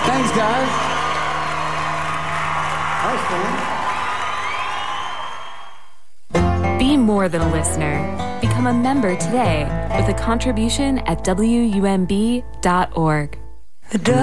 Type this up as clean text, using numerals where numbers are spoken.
Thanks, guys. That was fun. Be more than a listener. Become a member today with a contribution at WUMB.org.